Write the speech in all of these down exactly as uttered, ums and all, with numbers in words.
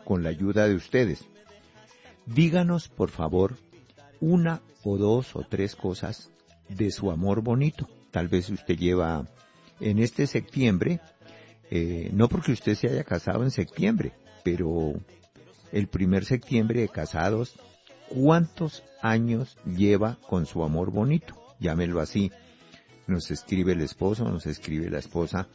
con la ayuda de ustedes. Díganos, por favor, una o dos o tres cosas de su amor bonito. Tal vez usted lleva en este septiembre, eh, no porque usted se haya casado en septiembre, pero el primer septiembre de casados, ¿cuántos años lleva con su amor bonito? Llámelo así. Nos escribe el esposo, nos escribe la esposa.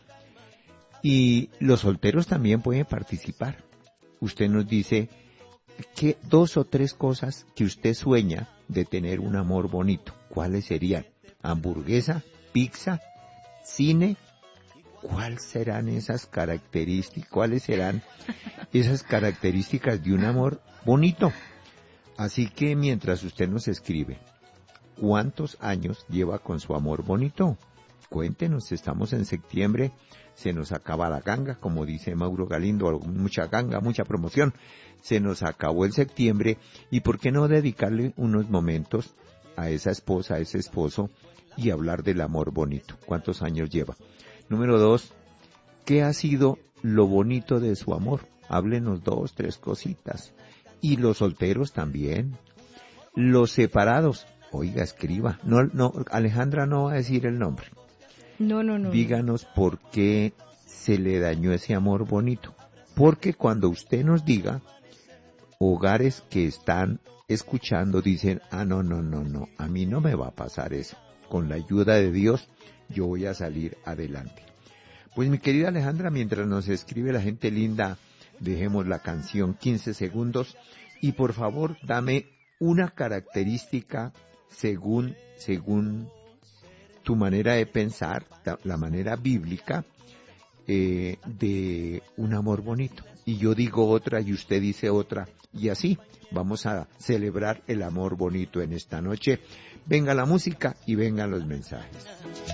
Y los solteros también pueden participar. Usted nos dice que dos o tres cosas que usted sueña de tener un amor bonito. ¿Cuáles serían? Hamburguesa, pizza, cine. ¿Cuáles serán esas características? ¿Cuáles serán esas características de un amor bonito? Así que mientras usted nos escribe, ¿cuántos años lleva con su amor bonito? Cuéntenos, estamos en septiembre, se nos acaba la ganga, como dice Mauro Galindo, mucha ganga, mucha promoción. Se nos acabó el septiembre, y ¿por qué no dedicarle unos momentos a esa esposa, a ese esposo, y hablar del amor bonito? ¿Cuántos años lleva? Número dos, ¿qué ha sido lo bonito de su amor? Háblenos dos, tres cositas. Y los solteros también. Los separados, oiga, escriba. No, no, Alejandra no va a decir el nombre. No, no, no. Díganos por qué se le dañó ese amor bonito. Porque cuando usted nos diga, hogares que están escuchando dicen, ah, no, no, no, no, a mí no me va a pasar eso. Con la ayuda de Dios, yo voy a salir adelante. Pues mi querida Alejandra, mientras nos escribe la gente linda, dejemos la canción quince segundos y por favor dame una característica según, según tu manera de pensar, la manera bíblica, eh, de un amor bonito. Y yo digo otra y usted dice otra y así vamos a celebrar el amor bonito en esta noche. Venga la música y vengan los mensajes.